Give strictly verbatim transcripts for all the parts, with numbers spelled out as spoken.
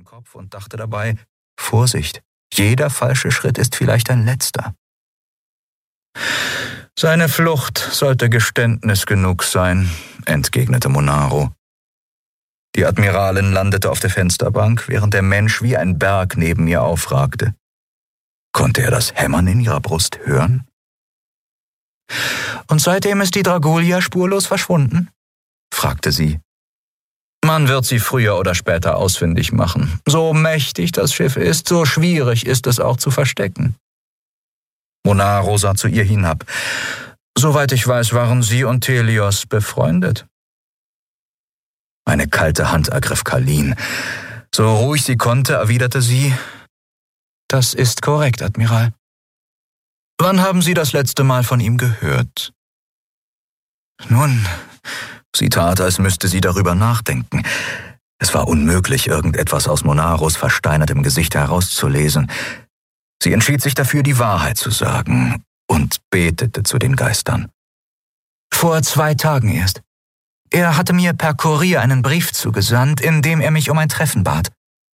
Kopf und dachte dabei: Vorsicht, jeder falsche Schritt ist vielleicht ein letzter. Seine Flucht sollte Geständnis genug sein, entgegnete Monaro. Die Admiralin landete auf der Fensterbank, während der Mensch wie ein Berg neben ihr aufragte. Konnte er das Hämmern in ihrer Brust hören? »Und seitdem ist die Dragulia spurlos verschwunden?« fragte sie. »Man wird sie früher oder später ausfindig machen. So mächtig das Schiff ist, so schwierig ist es auch zu verstecken.« Monaro sah zu ihr hinab. »Soweit ich weiß, waren Sie und Thelios befreundet.« Eine kalte Hand ergriff Kalin. So ruhig sie konnte, erwiderte sie: »Das ist korrekt, Admiral.« »Wann haben Sie das letzte Mal von ihm gehört?« »Nun«, sie tat, als müsste sie darüber nachdenken. Es war unmöglich, irgendetwas aus Monaros versteinertem Gesicht herauszulesen. Sie entschied sich dafür, die Wahrheit zu sagen, und betete zu den Geistern. »Vor zwei Tagen erst. Er hatte mir per Kurier einen Brief zugesandt, in dem er mich um ein Treffen bat.«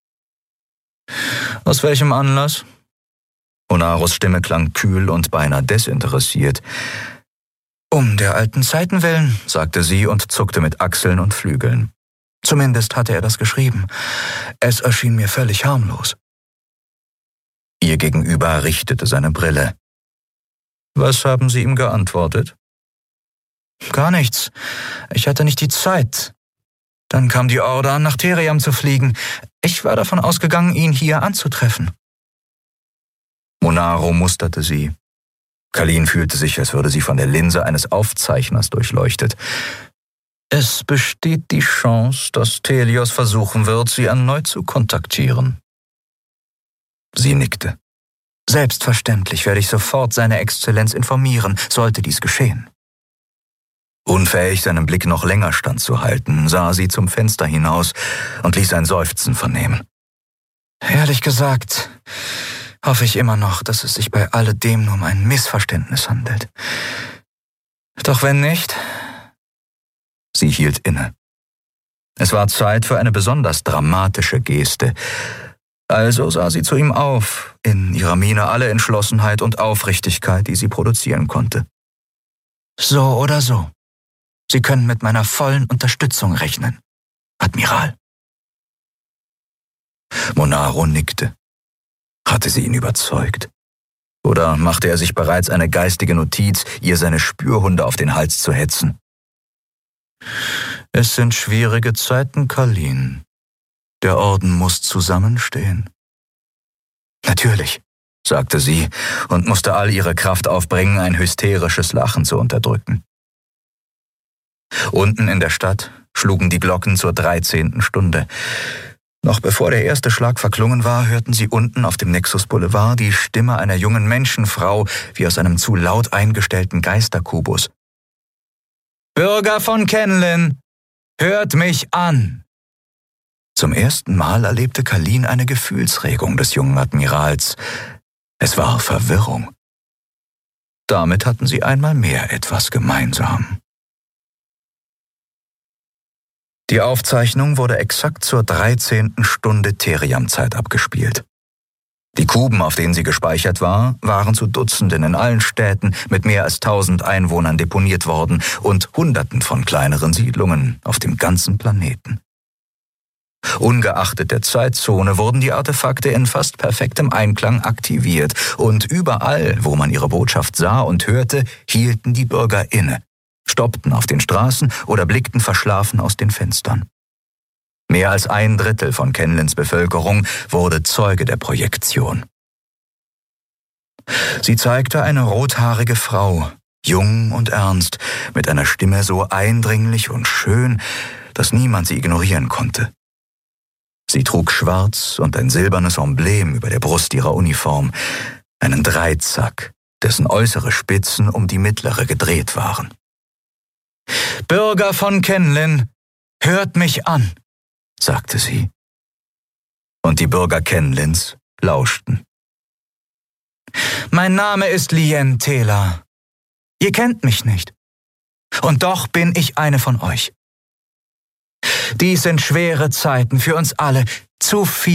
»Aus welchem Anlass?« Monaros Stimme klang kühl und beinahe desinteressiert. »Um der alten Zeiten willen«, sagte sie und zuckte mit Achseln und Flügeln. »Zumindest hatte er das geschrieben. Es erschien mir völlig harmlos.« Ihr Gegenüber richtete seine Brille. »Was haben Sie ihm geantwortet?« »Gar nichts. Ich hatte nicht die Zeit. Dann kam die Order, nach Theriam zu fliegen. Ich war davon ausgegangen, ihn hier anzutreffen.« Monaro musterte sie. Kalin fühlte sich, als würde sie von der Linse eines Aufzeichners durchleuchtet. »Es besteht die Chance, dass Thelios versuchen wird, Sie erneut zu kontaktieren.« Sie nickte. »Selbstverständlich werde ich sofort seine Exzellenz informieren, sollte dies geschehen.« Unfähig, seinen Blick noch länger standzuhalten, sah sie zum Fenster hinaus und ließ ein Seufzen vernehmen. »Ehrlich gesagt hoffe ich immer noch, dass es sich bei alledem nur um ein Missverständnis handelt. Doch wenn nicht...« Sie hielt inne. Es war Zeit für eine besonders dramatische Geste. Also sah sie zu ihm auf, in ihrer Miene alle Entschlossenheit und Aufrichtigkeit, die sie produzieren konnte. »So oder so. Sie können mit meiner vollen Unterstützung rechnen, Admiral.« Monaro nickte. Hatte sie ihn überzeugt? Oder machte er sich bereits eine geistige Notiz, ihr seine Spürhunde auf den Hals zu hetzen? »Es sind schwierige Zeiten, Kalin. Der Orden muss zusammenstehen.« »Natürlich«, sagte sie und musste all ihre Kraft aufbringen, ein hysterisches Lachen zu unterdrücken. Unten in der Stadt schlugen die Glocken zur dreizehnten Stunde. Noch bevor der erste Schlag verklungen war, hörten sie unten auf dem Nexus Boulevard die Stimme einer jungen Menschenfrau wie aus einem zu laut eingestellten Geisterkubus. »Bürger von Kenlin, hört mich an!« Zum ersten Mal erlebte Kalin eine Gefühlsregung des jungen Admirals. Es war Verwirrung. Damit hatten sie einmal mehr etwas gemeinsam. Die Aufzeichnung wurde exakt zur dreizehnten Stunde Theriam-Zeit abgespielt. Die Kuben, auf denen sie gespeichert war, waren zu Dutzenden in allen Städten mit mehr als tausend Einwohnern deponiert worden und Hunderten von kleineren Siedlungen auf dem ganzen Planeten. Ungeachtet der Zeitzone wurden die Artefakte in fast perfektem Einklang aktiviert und überall, wo man ihre Botschaft sah und hörte, hielten die Bürger inne, stoppten auf den Straßen oder blickten verschlafen aus den Fenstern. Mehr als ein Drittel von Kenlins Bevölkerung wurde Zeuge der Projektion. Sie zeigte eine rothaarige Frau, jung und ernst, mit einer Stimme so eindringlich und schön, dass niemand sie ignorieren konnte. Sie trug schwarz und ein silbernes Emblem über der Brust ihrer Uniform, einen Dreizack, dessen äußere Spitzen um die mittlere gedreht waren. »Bürger von Kenlin, hört mich an«, sagte sie. Und die Bürger Kenlins lauschten. »Mein Name ist Lien Tela. Ihr kennt mich nicht. Und doch bin ich eine von euch. Dies sind schwere Zeiten für uns alle, zu viel